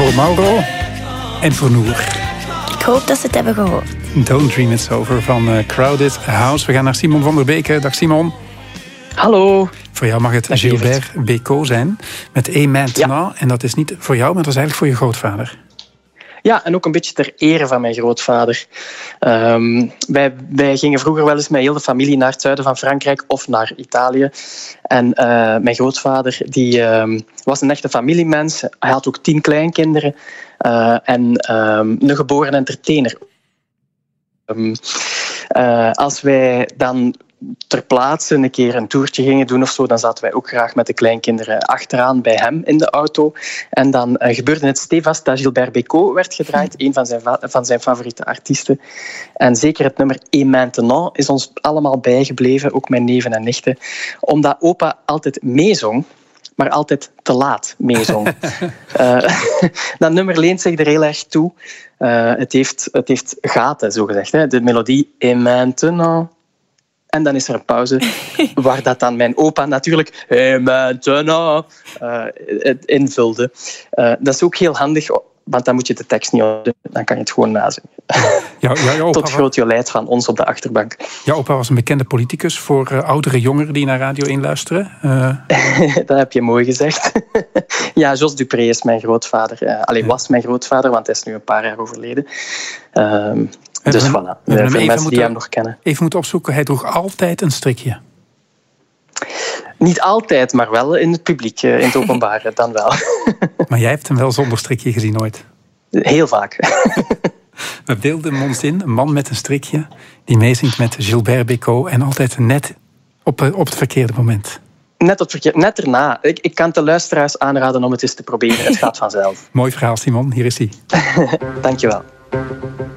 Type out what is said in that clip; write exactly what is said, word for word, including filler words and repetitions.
voor Mauro en voor Noor. Ik hoop dat ze het hebben gehoord. Don't Dream It's Over van uh, Crowded House. We gaan naar Simon van der Beek. Dag Simon. Hallo. Voor jou mag het Dag, Gilbert Bécaud zijn. Met een maintenant. Ja. En dat is niet voor jou, maar dat is eigenlijk voor je grootvader. Ja, en ook een beetje ter ere van mijn grootvader. Um, wij, wij gingen vroeger wel eens met heel de familie naar het zuiden van Frankrijk of naar Italië. En uh, mijn grootvader die, um, was een echte familiemens. Hij had ook tien kleinkinderen. Uh, en um, een geboren entertainer. Um, uh, als wij dan ter plaatse een keer een toertje gingen doen of zo, dan zaten wij ook graag met de kleinkinderen achteraan bij hem in de auto. En dan uh, gebeurde het stevast dat Gilbert Bécaud werd gedraaid, een van zijn, va- van zijn favoriete artiesten. En zeker het nummer Et Maintenant is ons allemaal bijgebleven, ook mijn neven en nichten, omdat opa altijd meezong, maar altijd te laat meezong. uh, dat nummer leent zich er heel erg toe. Uh, het, heeft, het heeft gaten, zogezegd. Hè. De melodie Et Maintenant. En dan is er een pauze, waar dat dan mijn opa natuurlijk Et Maintenant uh, invulde. Uh, dat is ook heel handig, want dan moet je de tekst niet houden. Dan kan je het gewoon nazingen. Ja, ja, ja, Tot groot jolijt van ons op de achterbank. Jouw opa was een bekende politicus voor uh, oudere jongeren die naar Radio één luisteren. Uh... dat heb je mooi gezegd. Ja, Jos Dupré is mijn grootvader. Uh, allee, was mijn grootvader, want hij is nu een paar jaar overleden. Uh, dus hem, voilà, voor mensen moeten, die hem nog kennen. Even moeten opzoeken, hij droeg altijd een strikje. Niet altijd, maar wel in het publiek, in het openbaar, dan wel. Maar jij hebt hem wel zonder strikje gezien ooit? Heel vaak. We beelden ons in, een man met een strikje die meezingt met Gilbert Bécaud en altijd net op, op het verkeerde moment. Net, op verkeer, net erna. Ik, ik kan de luisteraars aanraden om het eens te proberen. Het gaat vanzelf. Mooi verhaal, Simon. Hier is hij. Dank je wel.